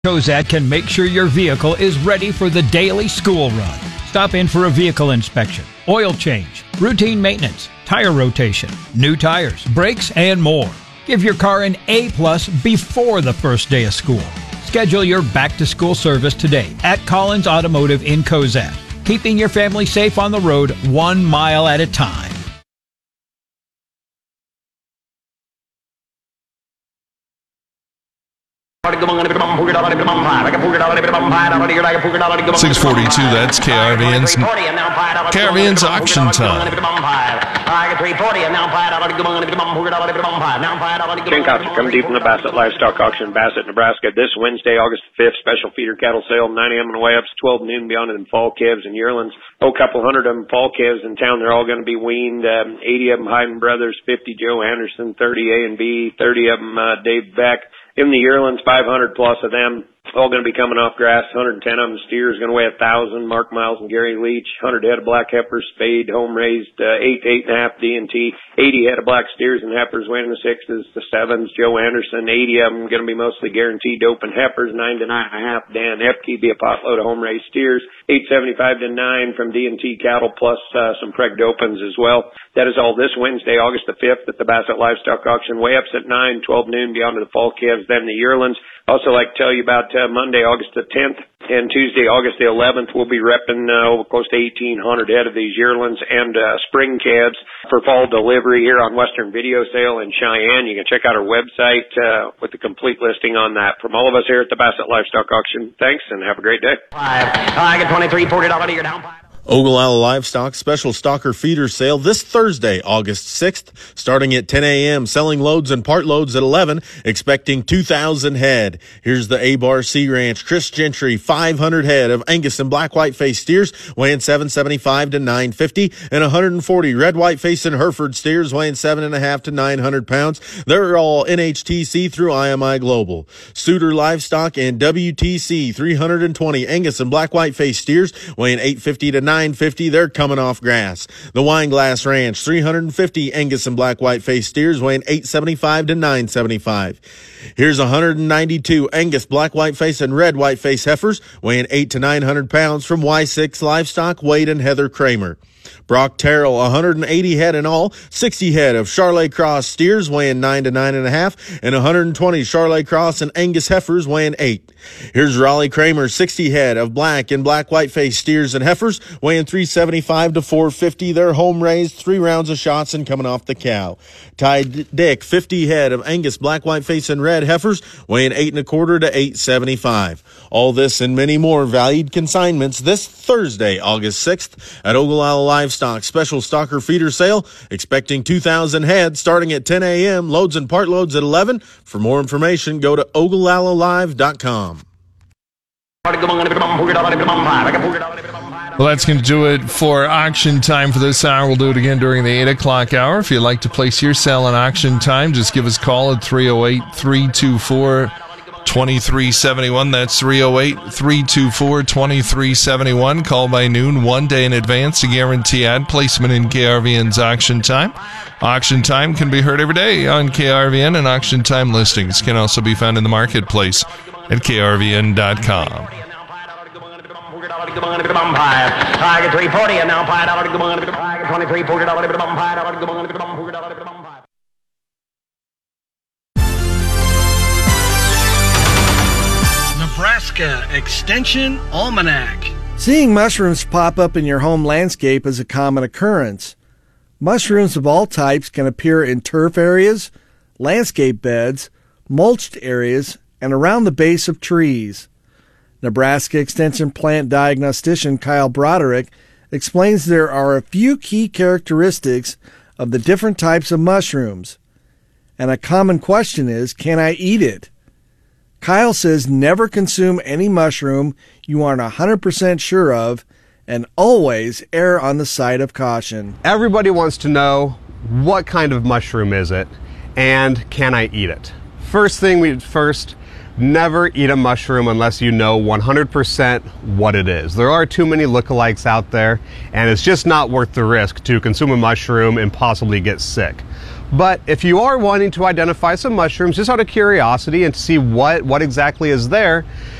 Cozad can make sure your vehicle is ready for the daily school run. Stop in for a vehicle inspection, oil change, routine maintenance, tire rotation, new tires, brakes, and more. Give your car an A+ before the first day of school. Schedule your back-to-school service today at Collins Automotive in Cozad, keeping your family safe on the road 1 mile at a time. 6:42, that's KRVN's auction time. Ken Cox coming deep from the Bassett Livestock Auction in Bassett, Nebraska. This Wednesday, August 5th, special feeder cattle sale, 9 a.m. and way ups, 12 noon beyond them fall calves and yearlings. A couple hundred of them fall calves in town. They're all going to be weaned. 80 of them Hayden Brothers, 50 Joe Anderson, 30 A&B, 30 of them Dave Beck. In the yearlings, 500 plus of them, all going to be coming off grass. 110 of them steers, going to weigh 1,000. Mark Miles and Gary Leach. 100 head of black heifers, spayed, home raised, 8 to 8.5 D&T. 80 head of black steers and heifers, weighing the 6s, the 7s. Joe Anderson, 80 of them going to be mostly guaranteed open heifers, 9 to 9.5. Dan Epke, be a potload of home raised steers. 875 to 9 from D&T cattle, plus some pregged opens as well. That is all this Wednesday, August the 5th at the Bassett Livestock Auction. Way ups at 9, 12 noon beyond to the fall calves, then the yearlings. Also like to tell you about Monday, August the 10th, and Tuesday, August the 11th, we'll be repping close to 1,800 head of these yearlings and spring calves for fall delivery here on Western Video Sale in Cheyenne. You can check out our website with the complete listing on that. From all of us here at the Bassett Livestock Auction, thanks and have a great day. I get $23, $40 you're down. Ogallala Livestock Special Stalker Feeder Sale this Thursday, August 6th, starting at 10 a.m., selling loads and part loads at 11, expecting 2,000 head. Here's the A-Bar Sea Ranch, Chris Gentry, 500 head of Angus and black white-faced steers, weighing 775 to 950, and 140 red white-faced and Hereford steers, weighing 7.5 to 900 pounds. They're all NHTC through IMI Global. Suitor Livestock and WTC, 320 Angus and black white-faced steers, weighing 850 to 950, they're coming off grass. The Wineglass Ranch, 350 Angus and black white-faced steers, weighing 875 to 975. Here's 192 Angus black white-faced and red white-faced heifers, weighing 8 to 900 pounds from Y6 Livestock, Wade and Heather Kramer. Brock Terrell, 180 head in all, 60 head of Charolais Cross steers weighing 9 to 9.5, and 120 Charolais Cross and Angus heifers weighing 8. Here's Raleigh Kramer, 60 head of black and black white-faced steers and heifers weighing 375 to 450. They're home raised, 3 rounds of shots and coming off the cow. Ty Dick, 50 head of Angus black white-faced and red heifers weighing 8 1/4 to 875. All this and many more valued consignments this Thursday, August 6th at Ogallala Livestock Special Stalker Feeder Sale, expecting 2,000 head starting at 10 a.m., loads and part loads at 11. For more information, go to OgallaLalive.com. Well, that's going to do it for auction time for this hour. We'll do it again during the 8 o'clock hour. If you'd like to place your sale on auction time, just give us a call at 308-324-2371. That's 308-324-2371. Call by noon, 1 day in advance to guarantee ad placement in KRVN's auction time. Auction time can be heard every day on KRVN, and auction time listings can also be found in the marketplace at KRVN.com. I get $3.40 and now $5. I get $23, $40. Nebraska Extension Almanac. Seeing mushrooms pop up in your home landscape is a common occurrence. Mushrooms of all types can appear in turf areas, landscape beds, mulched areas, and around the base of trees. Nebraska Extension plant diagnostician Kyle Broderick explains there are a few key characteristics of the different types of mushrooms. And a common question is, can I eat it? Kyle says never consume any mushroom you aren't 100% sure of, and always err on the side of caution. Everybody wants to know, what kind of mushroom is it, and can I eat it? Never eat a mushroom unless you know 100% what it is. There are too many lookalikes out there, and it's just not worth the risk to consume a mushroom and possibly get sick. But if you are wanting to identify some mushrooms just out of curiosity and to see what exactly is there,